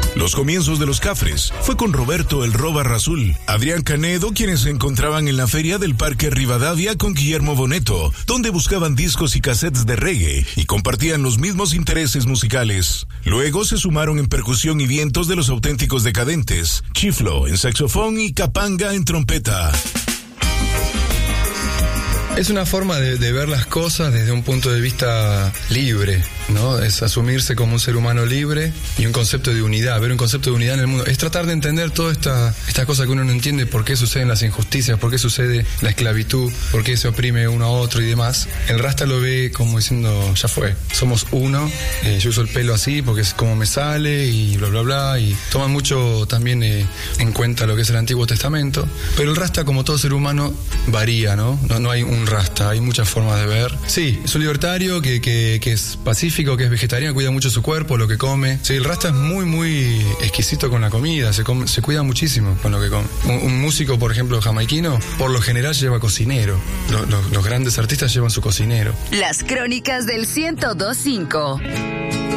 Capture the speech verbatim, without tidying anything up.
Los comienzos de los Cafres fue con Roberto el Roba Razul, Adrián Canedo, quienes se encontraban en la feria del Parque Rivadavia con Guillermo Bonetto, donde buscaban discos y cassettes de reggae y compartían los mismos intereses musicales. Luego se sumaron en percusión y vientos de los Auténticos Decadentes, Chiflo en saxofón y Capanga en trompeta. Es una forma de, de ver las cosas desde un punto de vista libre, ¿no? Es asumirse como un ser humano libre y un concepto de unidad, ver un concepto de unidad en el mundo. Es tratar de entender toda esta, esta cosa que uno no entiende, por qué suceden las injusticias, por qué sucede la esclavitud, por qué se oprime uno a otro y demás. El Rasta lo ve como diciendo, ya fue, somos uno, eh, yo uso el pelo así porque es como me sale y bla bla bla, y toma mucho también eh, en cuenta lo que es el Antiguo Testamento. Pero el Rasta, como todo ser humano, varía, ¿no? No, no hay un Rasta, hay muchas formas de ver. Sí, es un libertario que, que, que es pacífico, que es vegetariano, cuida mucho su cuerpo, lo que come. Sí, el Rasta es muy, muy exquisito con la comida, se, come, se cuida muchísimo con lo que come. Un, un músico, por ejemplo, jamaiquino, por lo general lleva cocinero. Los, los, los grandes artistas llevan su cocinero. Las crónicas del ciento dos punto cinco.